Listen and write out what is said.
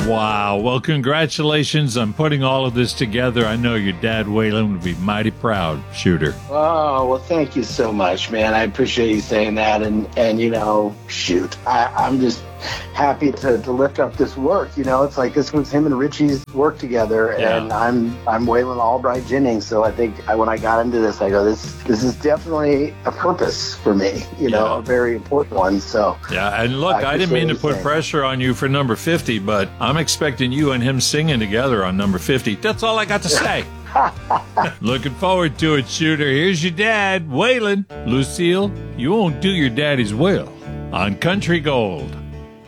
Wow. Well, congratulations on putting all of this together. I know your dad, Waylon, would be mighty proud, Shooter. Oh, well, thank you so much, man. I appreciate you saying that. And you know, shoot, I'm just happy to lift up this work. You know, it's like this was him and Richie's work together, and I'm Waylon Albright Jennings. So I think when I got into this, I go, this is definitely a purpose for me, you know, a very important one. So yeah, and look, I didn't mean to put pressure on you for number 50, but I'm expecting you and him singing together on number 50. That's all I got to say. Looking forward to it, Shooter. Here's your dad, Waylon. Lucille, you won't do your daddy's will on Country Gold.